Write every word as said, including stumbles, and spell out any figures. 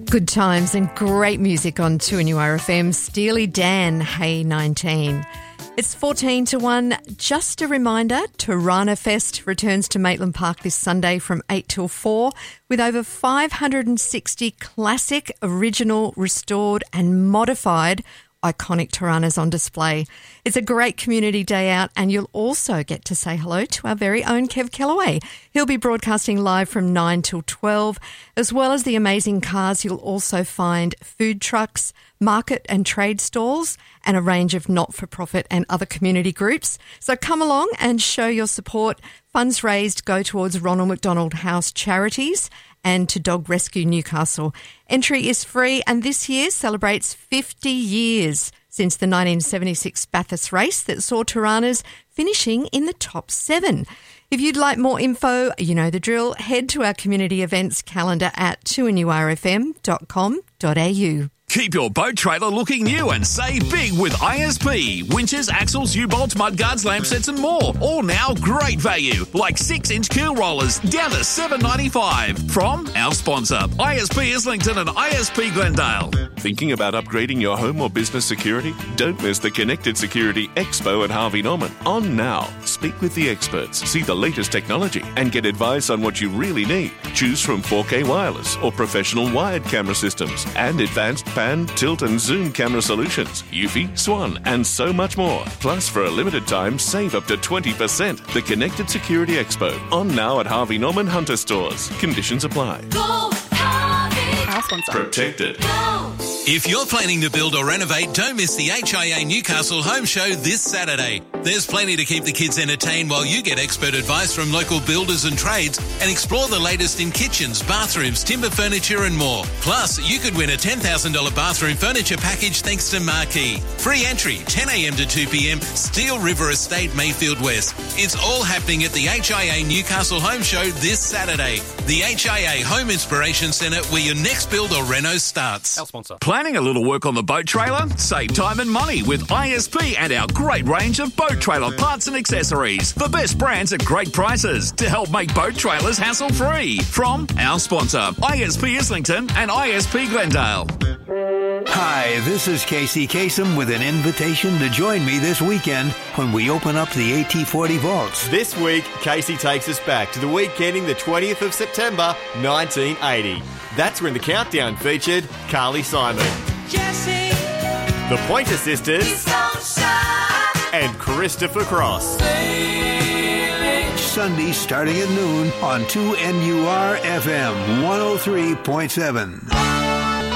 Good times and great music on two N U R F M. Steely Dan, Hey nineteen. It's fourteen to one. Just a reminder, Tirana Fest returns to Maitland Park this Sunday from eight till four with over five hundred sixty classic, original, restored and modified iconic Tiranas on display. It's a great community day out, and you'll also get to say hello to our very own Kev Kellaway. He'll be broadcasting live from nine till twelve. As well as the amazing cars, you'll also find food trucks, market and trade stalls, and a range of not-for-profit and other community groups. So come along and show your support. Funds raised go towards Ronald McDonald House Charities and to Dog Rescue Newcastle. Entry is free, and this year celebrates fifty years since the nineteen seventy-six Bathurst race that saw Tiranas finishing in the top seven. If you'd like more info, you know the drill, head to our community events calendar at two N U R F M dot com dot A U. Keep your boat trailer looking new and save big with I S P. Winches, axles, U-bolts, mudguards, lamp sets and more. All now great value, like six inch keel rollers down to seven dollars ninety-five. From our sponsor, I S P Islington and I S P Glendale. Thinking about upgrading your home or business security? Don't miss the Connected Security Expo at Harvey Norman. On now. Speak with the experts, see the latest technology and get advice on what you really need. Choose from four K wireless or professional wired camera systems and advanced pan, tilt and zoom camera solutions, Eufy, Swan and so much more. Plus, for a limited time, save up to twenty percent. The Connected Security Expo. On now at Harvey Norman Hunter Stores. Conditions apply. Go Harvey! Our sponsor. Protected. Go! If you're planning to build or renovate, don't miss the H I A Newcastle Home Show this Saturday. There's plenty to keep the kids entertained while you get expert advice from local builders and trades and explore the latest in kitchens, bathrooms, timber furniture and more. Plus, you could win a ten thousand dollars bathroom furniture package thanks to Marquee. Free entry, ten a.m. to two p.m, Steel River Estate, Mayfield West. It's all happening at the H I A Newcastle Home Show this Saturday. The H I A Home Inspiration Centre, where your next build or reno starts. Our sponsor. Planning a little work on the boat trailer? Save time and money with I S P and our great range of boat trailer parts and accessories. The best brands at great prices to help make boat trailers hassle-free. From our sponsor, I S P Islington and I S P Glendale. Hi, this is Casey Kasem with an invitation to join me this weekend when we open up the A T forty vaults. This week, Casey takes us back to the week ending the twentieth of September, nineteen eighty. That's when the countdown featured Carly Simon, Jessie, the Pointer Sisters, and Christopher Cross. Sunday starting at noon on two N U R F M one oh three point seven.